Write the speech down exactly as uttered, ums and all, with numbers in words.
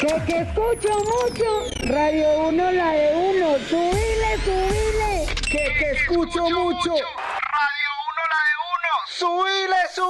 Que, que escucho mucho. Radio uno, la de uno. Subile, subile. Que, que escucho mucho. Radio uno, la de uno. Subile, subile.